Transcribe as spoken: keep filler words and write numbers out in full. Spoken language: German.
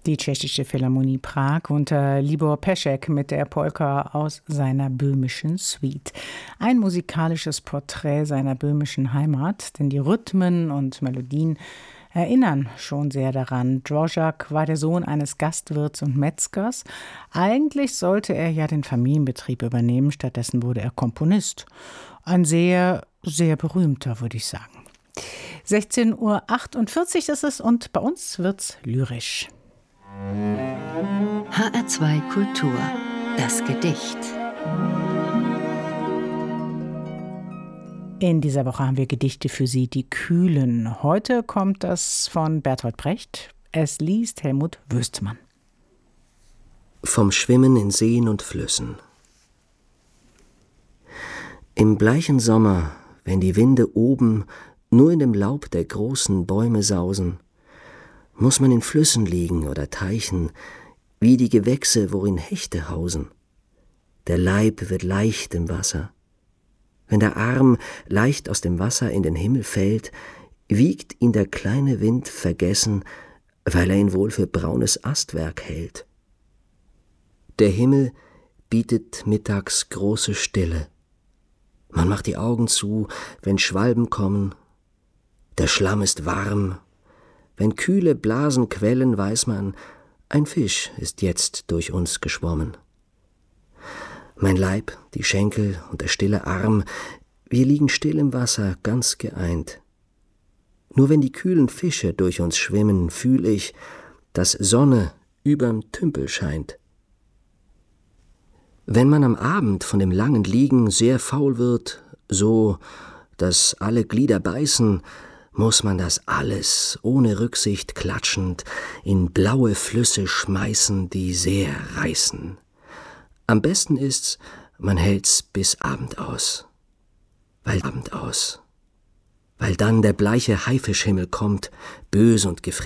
Die Tschechische Philharmonie Prag unter Libor Peschek mit der Polka aus seiner böhmischen Suite. Ein musikalisches Porträt seiner böhmischen Heimat, denn die Rhythmen und Melodien erinnern schon sehr daran. Dvořák war der Sohn eines Gastwirts und Metzgers. Eigentlich sollte er ja den Familienbetrieb übernehmen, stattdessen wurde er Komponist. Ein sehr, sehr berühmter, würde ich sagen. sechzehn Uhr achtundvierzig ist es und bei uns wird's lyrisch. H R zwei Kultur, das Gedicht. In dieser Woche haben wir Gedichte für Sie, die kühlen. Heute kommt das von Bertolt Brecht. Es liest Helmut Wüstmann. Vom Schwimmen in Seen und Flüssen. Im bleichen Sommer, wenn die Winde oben nur in dem Laub der großen Bäume sausen, muss man in Flüssen liegen oder Teichen, wie die Gewächse, worin Hechte hausen. Der Leib wird leicht im Wasser. Wenn der Arm leicht aus dem Wasser in den Himmel fällt, wiegt ihn der kleine Wind vergessen, weil er ihn wohl für braunes Astwerk hält. Der Himmel bietet mittags große Stille. Man macht die Augen zu, wenn Schwalben kommen. Der Schlamm ist warm. Wenn kühle Blasen quellen, weiß man, ein Fisch ist jetzt durch uns geschwommen. Mein Leib, die Schenkel und der stille Arm, wir liegen still im Wasser, ganz geeint. Nur wenn die kühlen Fische durch uns schwimmen, fühl ich, dass Sonne überm Tümpel scheint. Wenn man am Abend von dem langen Liegen sehr faul wird, so, dass alle Glieder beißen, muss man das alles ohne Rücksicht klatschend in blaue Flüsse schmeißen, die sehr reißen. Am besten ist's, man hält's bis Abend aus. Weil Abend aus. Weil dann der bleiche Haifischhimmel kommt, bös und gefräßig.